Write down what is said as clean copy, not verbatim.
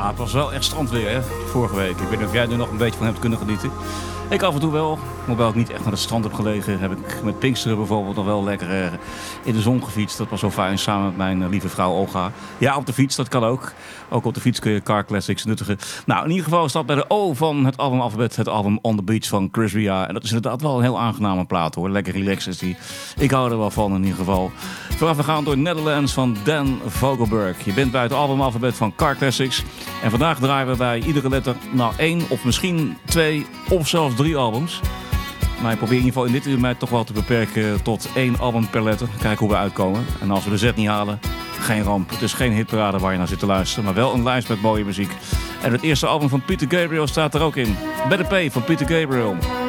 het was wel echt strandweer, hè, vorige week. Ik weet niet of jij er nog een beetje van hebt kunnen genieten. Ik af en toe wel, hoewel ik niet echt naar het strand heb gelegen, heb ik met Pinksteren bijvoorbeeld nog wel lekker in de zon gefietst. Dat was zo fijn, samen met mijn lieve vrouw Olga. Ja, op de fiets, dat kan ook. Ook op de fiets kun je car classics nuttigen. Nou, in ieder geval staat bij de O van het albumalfabet het album On The Beach van Chris Ria. En dat is inderdaad wel een heel aangename plaat, hoor. Lekker relaxed is die. Ik hou er wel van in ieder geval. Voorafgegaan door Netherlands van Dan Vogelberg. Je bent bij het albumalfabet van Car Classics. En vandaag draaien we bij iedere letter nou 1 of misschien 2 of zelfs 3 albums. Maar ik probeer in ieder geval in dit uur mij toch wel te beperken tot 1 album per letter. Kijken hoe we uitkomen. En als we de Z niet halen, geen ramp. Het is geen hitparade waar je naar zit te luisteren, maar wel een lijst met mooie muziek. En het eerste album van Peter Gabriel staat er ook in. Better Pay van Peter Gabriel.